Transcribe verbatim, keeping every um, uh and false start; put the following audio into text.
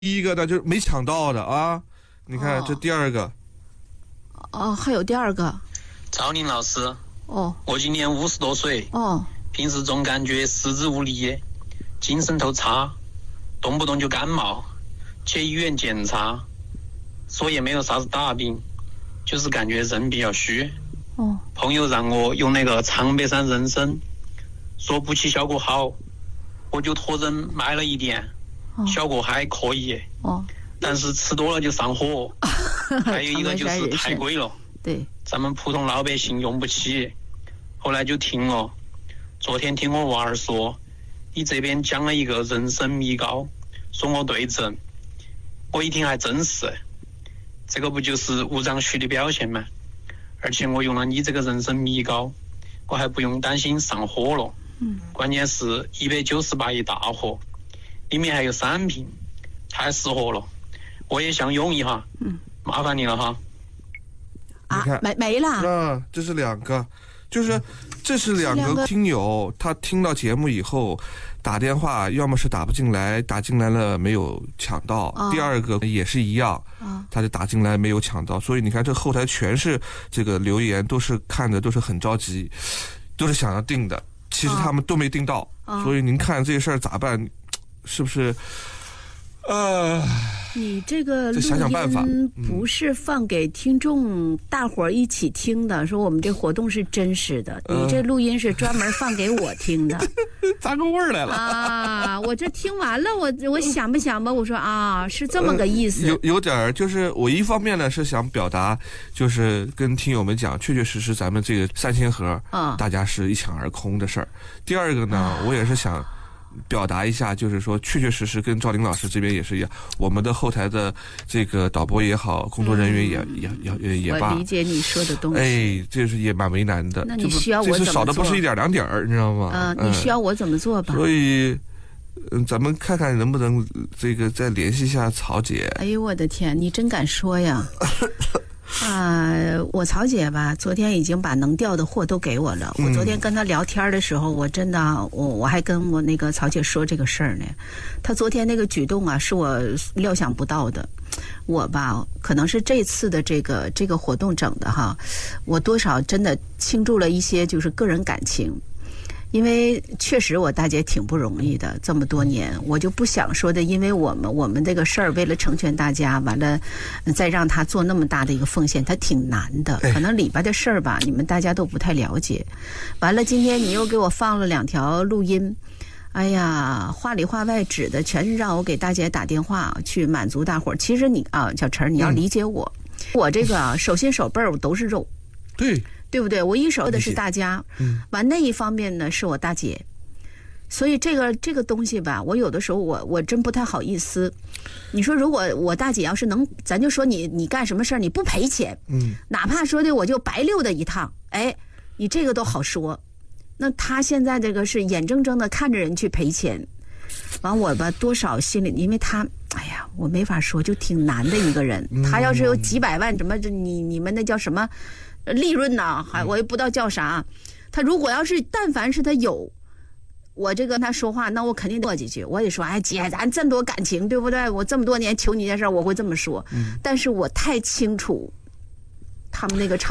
第一个呢就是没抢到的啊，你看、哦、这第二个。 哦，还有第二个。 赵宁老师。 哦。 我今年五十多岁。 哦。 平时总感觉四肢无力，精神头差，动不动就感冒，去医院检查，说也没有啥子大病，就是感觉人比较虚。 哦。 朋友让我用那个长白山人参，说补气效果好，我就托人买了一点，哦、效果还可以。 哦。 但是吃多了就上火，还有一个就是太贵了， 对， 咱们普通老百姓用不起，后来就停了。昨天听我娃儿说，你这边讲了一个人参米膏，说我对症，我一听还真是，这个不就是五脏虚的表现吗？而且我用了你这个人参米膏，我还不用担心上火了。 嗯， 关键是一百九十八一大盒，里面还有三瓶，太适合了。我也想用一下， 嗯， 麻烦你了哈。 啊，没没了。 啊，这是两个，就是这是两个听友，他听到节目以后打电话，要么是打不进来，打进来了没有抢到；哦、第二个也是一样， 哦、 他就打进来没有抢到。所以你看，这后台全是这个留言，都是看的都是很着急，都是想要订的，其实他们都没订到。 哦、 所以您看这事儿咋办？是不是？呃。 你这个录音不是放给听众大伙儿一起听的，说我们这活动是真实的，你这录音是专门放给我听的， 咂过味儿来了啊！我这听完了，我我想不想吧？我说啊，是这么个意思。 呃、有有点儿，就是我一方面呢是想表达，就是跟听友们讲，确确实实咱们这个三千盒啊，大家是一抢而空的事儿。第二个呢，啊、我也是想。表达一下，就是说，确确实实跟赵玲老师这边也是一样，我们的后台的这个导播也好，工作人员也、嗯、也也也罢， 我理解你说的东西。 哎，这是也蛮为难的。 那你需要我怎么做？ 这是少的不是一点两点儿，你知道吗？ 嗯、呃，你需要我怎么做吧？ 所以，嗯，咱们看看能不能这个再联系一下曹姐。 哎呦，我的天，你真敢说呀！啊、呃，我曹姐吧，昨天已经把能调的货都给我了。我昨天跟她聊天的时候，我真的，我我还跟我那个曹姐说这个事儿呢。她昨天那个举动啊，是我料想不到的。我吧，可能是这次的这个这个活动整的哈，我多少真的倾注了一些就是个人感情。因为确实我大姐挺不容易的，这么多年，我就不想说的，因为我们我们这个事儿为了成全大家，完了再让她做那么大的一个奉献，她挺难的。可能里边的事儿吧，你们大家都不太了解。完了，今天你又给我放了两条录音，哎呀，话里话外指的全是让我给大姐打电话去满足大伙儿。其实你啊，小陈，你要理解我，嗯、我这个啊，手心手背儿我都是肉。 对。 对不对？我一手的是大家，嗯，完那一方面呢是我大姐，所以这个这个东西吧，我有的时候我我真不太好意思。你说如果我大姐要是能，咱就说你你干什么事儿你不赔钱， 嗯， 哪怕说的我就白溜的一趟，哎，你这个都好说。那她现在这个是眼睁睁的看着人去赔钱，完我吧多少心里，因为她。哎呀，我没法说，就挺难的一个人。她要是有几百万，怎么这你你们那叫什么？利润呢？还我也不知道叫啥。他如果要是但凡是他有，我这个跟他说话，那我肯定过几句。我也说，哎姐，咱这么多感情，对不对？我这么多年求你件事，我会这么说。嗯、但是我太清楚他们那个场。